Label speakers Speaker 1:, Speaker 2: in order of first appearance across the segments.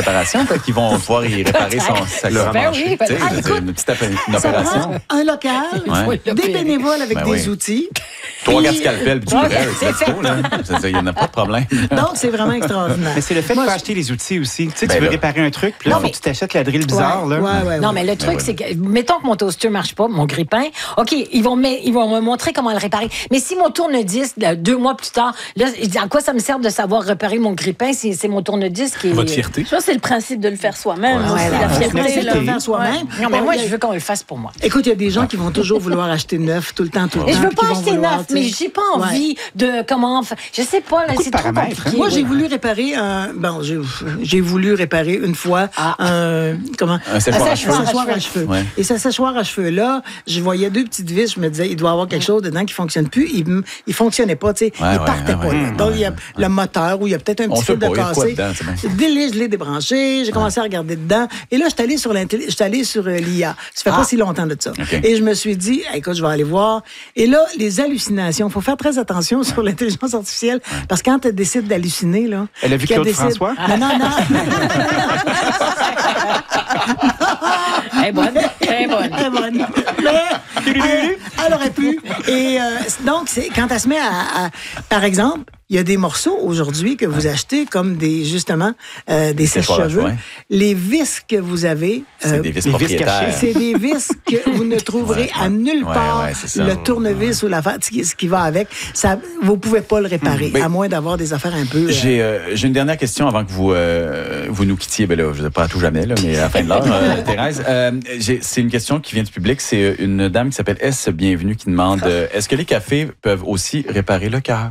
Speaker 1: réparation, peut-être qu'ils vont pouvoir y réparer sa
Speaker 2: Ben oui,
Speaker 1: Tu sais, une petite une opération.
Speaker 2: Un local, des bénévoles avec des outils.
Speaker 1: 3-4 scalpels, puis tu pourrais, il n'y en a pas de problème.
Speaker 2: Donc, c'est vraiment extraordinaire.
Speaker 3: Mais c'est le fait de pas acheter les outils aussi. Tu sais, tu veux réparer un truc, puis là, tu t'achètes la drill bizarre.
Speaker 4: Non, mais le truc, c'est que, mettons que mon toaster marche pas, mon grille-pain, OK, ils vont me montrer comment le réparer. Mais si mon tourne-disque, 2 mois plus tard, là, je dis, à quoi ça me sert de savoir réparer mon grille-pain si c'est mon tourne-disque qui est...
Speaker 5: Votre fierté.
Speaker 6: Je pense que c'est le principe de le faire soi-même.
Speaker 2: La fierté de le faire soi-même.
Speaker 4: Non, mais moi, je veux qu'on le fasse pour moi.
Speaker 2: Écoute, il y a des gens qui vont toujours vouloir acheter neuf tout le temps.
Speaker 4: Et je veux pas acheter neuf, mais j'ai pas envie de comment... Je sais pas, là, c'est trop compliqué.
Speaker 2: Moi, j'ai voulu réparer j'ai voulu réparer une fois un séchoir à cheveux.
Speaker 1: Ouais.
Speaker 2: Et ce séchoir à cheveux-là, je voyais 2 petites vis, je me disais, il doit y avoir quelque chose dedans qui fonctionne plus. Il fonctionnait pas, tu sais. Il partait pas. Donc, il y a le moteur où il y a peut-être un petit fil de cassé. Je l'ai débranché, j'ai commencé à regarder dedans. Et là, je suis allée sur l'IA. Ça fait pas si longtemps de ça.
Speaker 1: Okay.
Speaker 2: Et je me suis dit, écoute, je vais aller voir. Et là, les hallucinations, il faut faire très attention sur l'intelligence artificielle, parce que quand elle décide d'halluciner, là...
Speaker 3: Elle a vu Claude François?
Speaker 2: Non.
Speaker 4: Elle est bonne.
Speaker 2: Mais elle aurait pu. Et donc, quand elle se met à par exemple, il y a des morceaux aujourd'hui que vous achetez comme des sèche-cheveux. Les vis que vous avez...
Speaker 1: c'est des vis propriétaires.
Speaker 2: C'est des vis que vous ne trouverez à nulle part. Le tournevis ou ce qui va avec. Ça, vous ne pouvez pas le réparer, à moins d'avoir des affaires un peu...
Speaker 1: J'ai une dernière question avant que vous nous quittiez. Ben là, je ne sais pas à tout jamais, là, mais à la fin de l'heure, Thérèse. C'est une question qui vient du public. C'est une dame qui s'appelle S. Bienvenue qui demande est-ce que les cafés peuvent aussi réparer le cœur?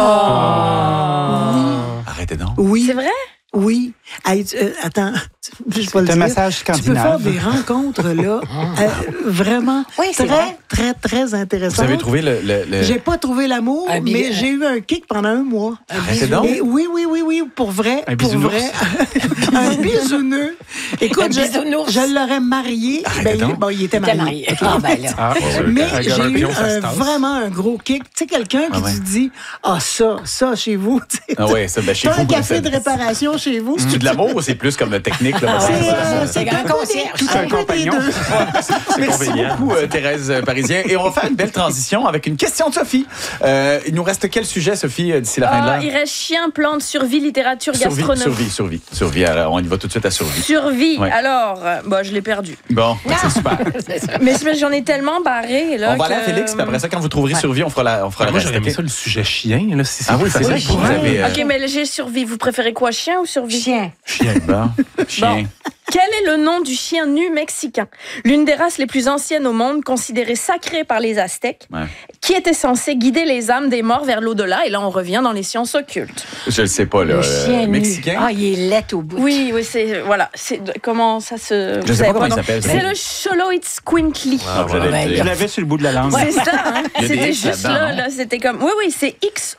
Speaker 1: Arrêtez donc.
Speaker 2: Oui.
Speaker 6: C'est vrai?
Speaker 2: Oui. Attends, je vais le dire.
Speaker 3: Un massage scandinave.
Speaker 2: Tu peux faire des rencontres, là, vraiment très, très intéressantes.
Speaker 1: Vous avez trouvé le...
Speaker 2: J'ai pas trouvé l'amour, mais j'ai eu un kick pendant un mois.
Speaker 1: Arrêtez donc.
Speaker 2: Oui, pour vrai. Un bisouneux. Écoute, je l'aurais marié. Il était marié. Mais j'ai eu vraiment un gros kick. Tu sais, quelqu'un qui te dit, ça, chez vous.
Speaker 1: Ah oui, ça, chez vous.
Speaker 2: Un café de réparation chez vous.
Speaker 1: C'est de l'amour ou c'est plus comme la technique? Là,
Speaker 4: c'est un concierge.
Speaker 3: Tout un compagnon.
Speaker 1: Merci beaucoup, Thérèse Parisien. Et on va faire une belle transition avec une question de Sophie. Il nous reste quel sujet, Sophie, d'ici la fin de l'heure?
Speaker 6: Il reste chien, plantes, survie, littérature, gastronomie.
Speaker 1: Survie. Alors, on y va tout de suite à survie.
Speaker 6: Survie. Ouais. Alors, je l'ai perdu.
Speaker 1: Bon, c'est super.
Speaker 6: Mais j'en ai tellement barré. Là,
Speaker 1: on va aller à Félix, puis après ça, quand vous trouverez survie, on fera le reste.
Speaker 5: Moi, j'aurais aimé ça, le sujet chien. Là,
Speaker 1: oui, c'est vrai.
Speaker 6: OK, mais j'ai survie. Vous préférez quoi, chien ou survie?
Speaker 4: Chien.
Speaker 6: Chien. Quel est le nom du chien nu mexicain? L'une des races les plus anciennes au monde, considérée sacrée par les Aztèques, qui était censée guider les âmes des morts vers l'au-delà. Et là, on revient dans les sciences occultes.
Speaker 1: Je le sais pas, là.
Speaker 4: Le chien
Speaker 1: mexicain?
Speaker 4: Il est laid au bout.
Speaker 6: Oui, c'est... Voilà. Comment ça se...
Speaker 1: Je sais pas comment il s'appelle.
Speaker 6: C'est le Xoloitzcuintli.
Speaker 3: Je l'avais sur le bout de la langue.
Speaker 6: C'est ça, hein? C'était juste là. C'était comme... Oui, c'est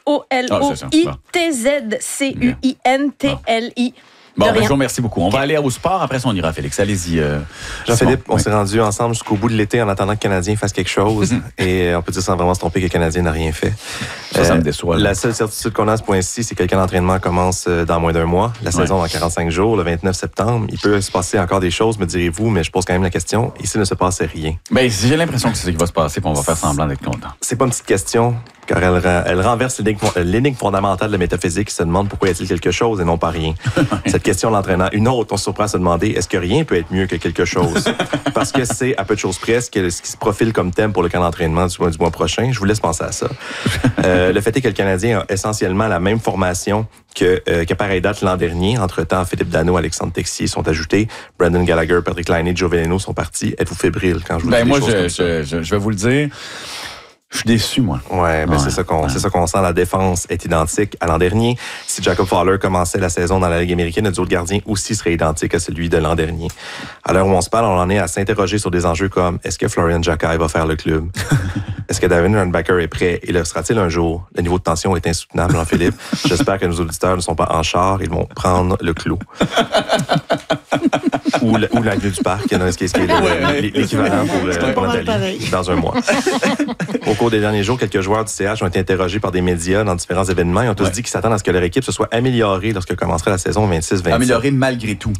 Speaker 6: Xoloitzcuintli.
Speaker 1: Bon, je vous remercie beaucoup. On va aller au sport. Après ça, on ira, Félix. Allez-y.
Speaker 7: Jean-Philippe, on s'est rendu ensemble jusqu'au bout de l'été en attendant que le Canadien fasse quelque chose. Et on peut dire sans vraiment se tromper que le Canadien n'a rien fait.
Speaker 1: Ça me déçoit.
Speaker 7: La seule certitude qu'on a à ce point-ci, c'est que le camp d'entraînement commence dans moins d'un mois. La saison dans 45 jours, le 29 septembre. Il peut se passer encore des choses, me direz-vous, mais je pose quand même la question. Ici, il ne se passait rien.
Speaker 1: J'ai l'impression que c'est ce qui va se passer, puis on va faire semblant d'être content.
Speaker 7: C'est pas une petite question, car elle renverse l'énigme fondamentale de la métaphysique qui se demande pourquoi y a-t-il quelque chose et non pas rien. Cette question l'entraînant une autre, on se surprend à se demander est-ce que rien peut être mieux que quelque chose? Parce que c'est à peu de choses près ce qui se profile comme thème pour le camp d'entraînement du mois prochain. Je vous laisse penser à ça. Le fait est que le Canadien a essentiellement la même formation qu'à pareille date l'an dernier. Entre-temps, Philippe Danault, Alexandre Texier sont ajoutés. Brandon Gallagher, Patrick Laine, Joe Veleno sont partis. Êtes-vous fébrile quand je vous dis
Speaker 1: moi, je vais vous le dire. Je suis déçu, moi.
Speaker 7: Ouais, c'est ça qu'on sent. La défense est identique à l'an dernier. Si Jacob Fowler commençait la saison dans la Ligue américaine, le duo de gardiens aussi serait identique à celui de l'an dernier. À l'heure où on se parle, on en est à s'interroger sur des enjeux comme est-ce que Florian Jacquet va faire le club? Est-ce que David Rundbacker est prêt? Et le sera-t-il un jour? Le niveau de tension est insoutenable, Jean-Philippe. J'espère que nos auditeurs ne sont pas en char. Ils vont prendre le clou. ou l'avenue du parc, ce qui est l'équivalent pour Nathalie dans un mois. Au cours des derniers jours, quelques joueurs du CH ont été interrogés par des médias dans différents événements. Ils ont tous dit qu'ils s'attendent à ce que leur équipe se soit améliorée lorsque commencerait la saison 26-27.
Speaker 1: Améliorée malgré tout.